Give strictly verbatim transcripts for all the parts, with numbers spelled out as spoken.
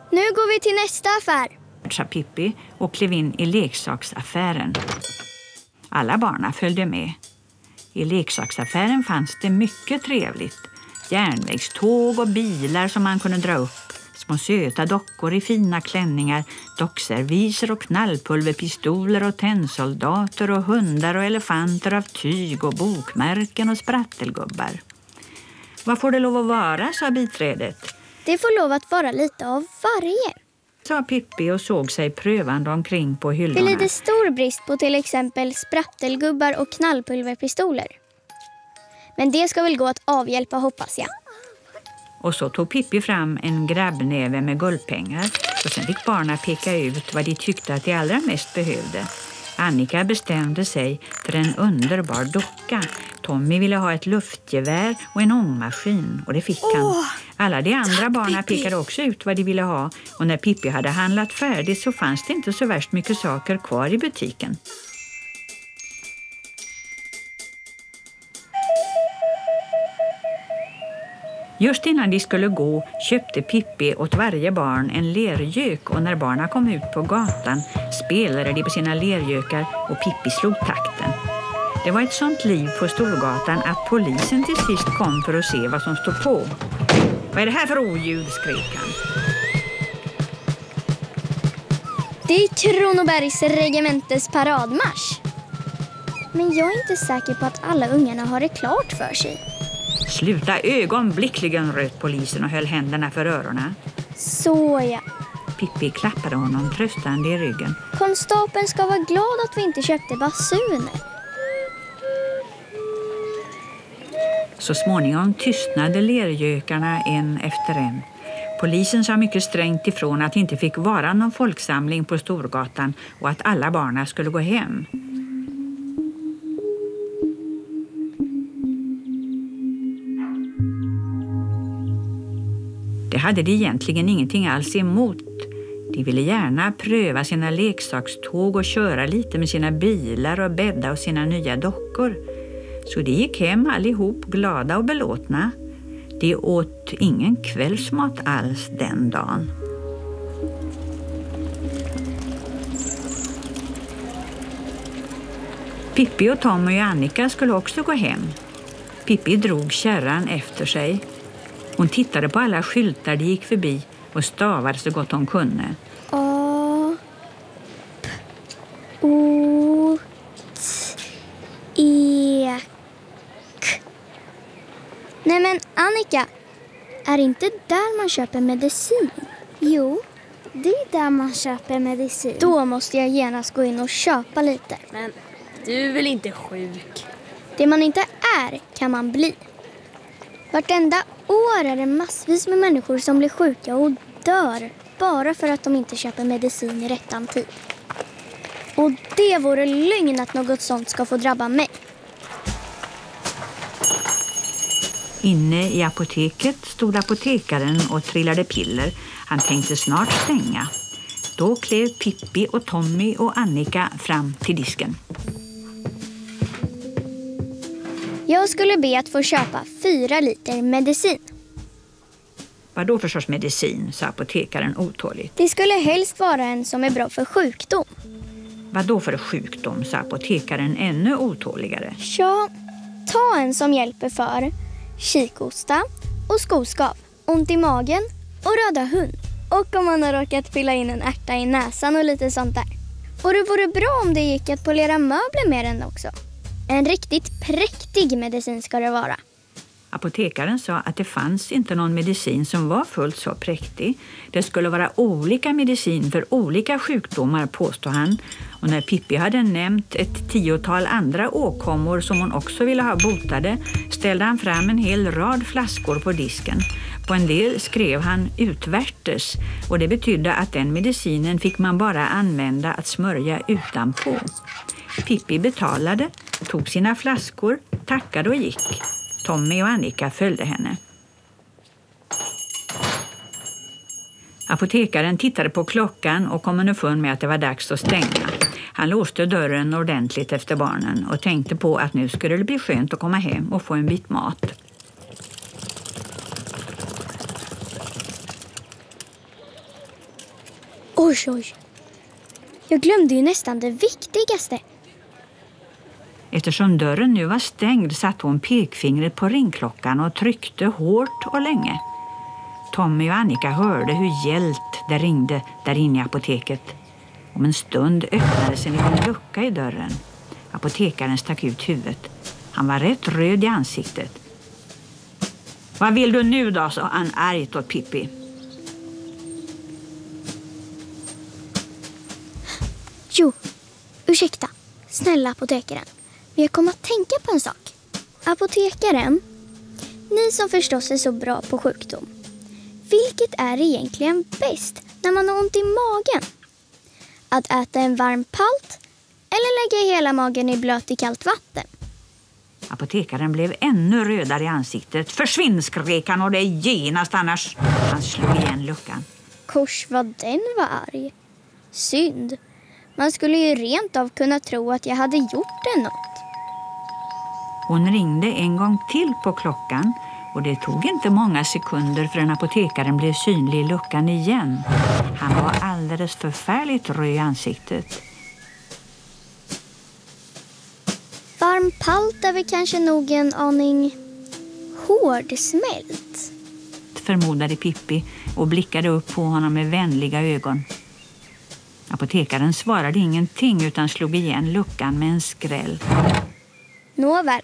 Nu går vi till nästa affär, sa Pippi och klev in i leksaksaffären. Alla barna följde med. I leksaksaffären fanns det mycket trevligt. Järnvägståg och bilar som man kunde dra upp. Små söta dockor i fina klänningar, dockserviser och knallpulverpistoler och tennsoldater och hundar och elefanter av tyg och bokmärken och sprattelgubbar. Vad får det lov att vara, sa biträdet. Det får lov att vara lite av varje, sa Pippi och såg sig prövande omkring på hyllorna. Det lider stor brist på till exempel sprattelgubbar och knallpulverpistoler. Men det ska väl gå att avhjälpa, hoppas jag. Och så tog Pippi fram en grabbnäve med guldpengar och sen fick barnen peka ut vad de tyckte att de allra mest behövde. Annika bestämde sig för en underbar docka. Tommy ville ha ett luftgevär och en ångmaskin och det fick han. Åh, Alla de andra tack, barnen Pippi. pekade också ut vad de ville ha och när Pippi hade handlat färdigt så fanns det inte så värst mycket saker kvar i butiken. Just innan de skulle gå köpte Pippi åt varje barn en lergök och när barnen kom ut på gatan spelade de på sina lergökar och Pippi slog takten. Det var ett sånt liv på Storgatan att polisen till sist kom för att se vad som stod på. Vad är det här för oljud, skrek han. Det är Kronobergs regementes paradmarsch. Men jag är inte säker på att alla ungarna har det klart för sig. Sluta ögonblickligen, röt polisen och höll händerna för öronen. Så ja. Pippi klappade honom tröstande i ryggen. Konstapeln ska vara glad att vi inte köpte basuner. Så småningom tystnade lergökarna en efter en. Polisen sa mycket strängt ifrån att det inte fick vara någon folksamling på Storgatan och att alla barnen skulle gå hem. Det hade de egentligen ingenting alls emot. De ville gärna pröva sina leksakståg och köra lite med sina bilar och bädda och sina nya dockor. Så de gick hem allihop glada och belåtna. De åt ingen kvällsmat alls den dagen. Pippi och Tom och Annika skulle också gå hem. Pippi drog kärran efter sig. Hon tittade på alla skyltar de gick förbi och stavade så gott hon kunde. A, P, O, T, E, K. Nej men Annika, är inte där man köper medicin? Jo, det är där man köper medicin. Då måste jag genast gå in och köpa lite. Men du är väl inte sjuk? Det man inte är kan man bli. Vartenda år är det massvis med människor som blir sjuka och dör bara för att de inte köper medicin i rättan tid. Och det vore lögn att något sånt ska få drabba mig. Inne i apoteket stod apotekaren och trillade piller. Han tänkte snart stänga. Då klev Pippi och Tommy och Annika fram till disken. Jag skulle be att få köpa fyra liter medicin. Vad då för sorts medicin, sa apotekaren otåligt. Det skulle helst vara en som är bra för sjukdom. Vad då för sjukdom, sa apotekaren ännu otåligare. Ja, ta en som hjälper för kikhosta och skoskav, ont i magen och röda hund. Och om man har råkat fylla in en ärta i näsan och lite sånt där. Och det vore bra om det gick att polera möbler med den också. En riktigt präktig medicin ska det vara. Apotekaren sa att det fanns inte någon medicin som var fullt så präktig. Det skulle vara olika medicin för olika sjukdomar, påstod han. Och när Pippi hade nämnt ett tiotal andra åkommor som hon också ville ha botade ställde han fram en hel rad flaskor på disken. På en del skrev han utvärtes och det betydde att den medicinen fick man bara använda att smörja utanpå. Pippi betalade, tog sina flaskor, tackade och gick. Tommy och Annika följde henne. Apotekaren tittade på klockan och kom underfund med att det var dags att stänga. Han låste dörren ordentligt efter barnen och tänkte på att nu skulle det bli skönt att komma hem och få en bit mat. Oj, oj. Jag glömde ju nästan det viktigaste. Eftersom dörren nu var stängd satte hon pekfingret på ringklockan och tryckte hårt och länge. Tommy och Annika hörde hur gällt det ringde där inne i apoteket. Om en stund öppnades en liten lucka i dörren. Apotekaren stack ut huvudet. Han var rätt röd i ansiktet. Vad vill du nu då, sa han argt åt Pippi. Jo, ursäkta. Snälla apotekaren. Men jag kommer att tänka på en sak. Apotekaren, ni som förstås är så bra på sjukdom. Vilket är egentligen bäst när man har ont i magen? Att äta en varm palt eller lägga hela magen i blöt i kallt vatten? Apotekaren blev ännu rödare i ansiktet. Försvinn, skrek han, och det genast annars. Han slog igen luckan. Kors vad den var arg. Synd. Man skulle ju rent av kunna tro att jag hade gjort det något. Hon ringde en gång till på klockan och det tog inte många sekunder förrän apotekaren blev synlig i luckan igen. Han var alldeles förfärligt röd i ansiktet. Varm palt är väl kanske nog en aning hårdsmält, förmodade Pippi och blickade upp på honom med vänliga ögon. Apotekaren svarade ingenting utan slog igen luckan med en skräll. Nåväl.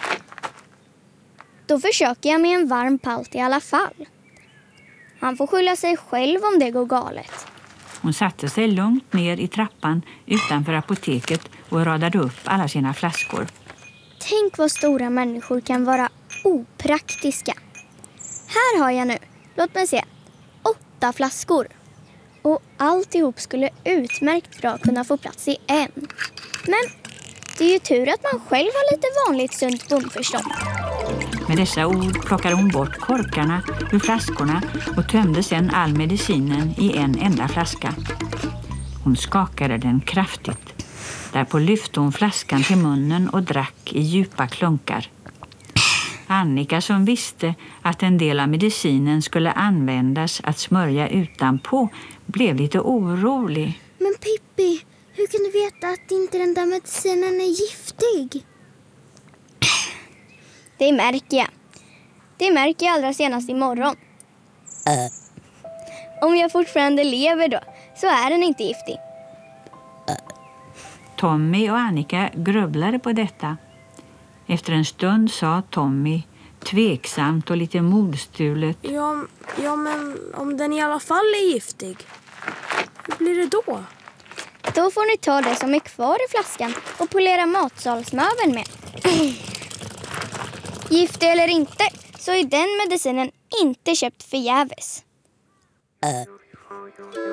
Då försöker jag med en varm palt i alla fall. Han får skylla sig själv om det går galet. Hon satte sig lugnt ner i trappan utanför apoteket och radade upp alla sina flaskor. Tänk vad stora människor kan vara opraktiska. Här har jag nu, låt mig se, åtta flaskor. Och alltihop skulle utmärkt bra kunna få plats i en. Men det är ju tur att man själv har lite vanligt sunt bondförstånd. Med dessa ord plockade hon bort korkarna ur flaskorna och tömde sedan all medicinen i en enda flaska. Hon skakade den kraftigt. Därpå lyfte hon flaskan till munnen och drack i djupa klunkar. Annika, som visste att en del av medicinen skulle användas att smörja utanpå, blev lite orolig. Men Pippi, hur kan du veta att inte den där medicinen är giftig? Det märker jag. Det märker jag allra senast imorgon. Äh. Om jag fortfarande lever då, så är den inte giftig. Äh. Tommy och Annika grubblade på detta. Efter en stund sa Tommy tveksamt och lite modstulet. Ja, ja, men om den i alla fall är giftig, hur blir det då? Då får ni ta det som är kvar i flaskan och polera matsalsmöbeln med. Giftig eller inte, så är den medicinen inte köpt förgäves. Äh.